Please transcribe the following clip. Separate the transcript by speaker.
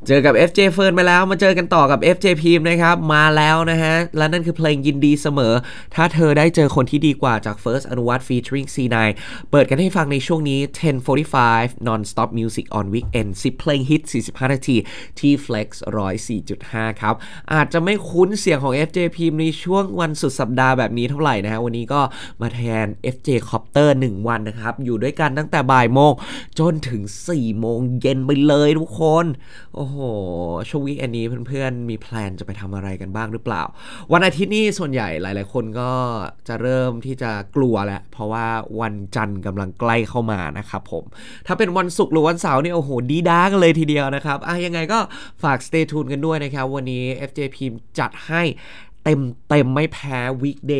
Speaker 1: เจอกับ FJ เฟิร์นไปแล้วมาเจอกันต่อกับ FJ พีมนะครับมาแล้วนะฮะและนั่นคือเพลงยินดีเสมอถ้าเธอได้เจอคนที่ดีกว่าจาก First อนุวัฒน์ featuring C9 เปิดกันให้ฟังในช่วงนี้ 10:45 non-stop music on weekend 10เพลงฮิต45นาทีที่ Flex 104.5 ครับอาจจะไม่คุ้นเสียงของ FJ พีมในช่วงวันสุดสัปดาห์แบบนี้เท่าไหร่นะฮะวันนี้ก็มาแทน FJ Copter 1 วันนะครับอยู่ด้วยกันตั้งแต่บ่ายโมงจนถึง4 โมงเย็นไปเลยทุกคนโอ้โหช่วงวีคอันนี้เพื่อนๆมีแพลนจะไปทำอะไรกันบ้างหรือเปล่าวันอาทิตย์นี้ส่วนใหญ่หลายๆคนก็จะเริ่มที่จะกลัวแล้วเพราะว่าวันจันทร์กำลังใกล้เข้ามานะครับผมถ้าเป็นวันศุกร์หรือวันเสาร์นี่โอ้โหดีด้ากันเลยทีเดียวนะครับยังไงก็ฝาก stay tuned กันด้วยนะครับวันนี้ FJ พิมพ์จัดให้เต็มไม่แพ้ weekday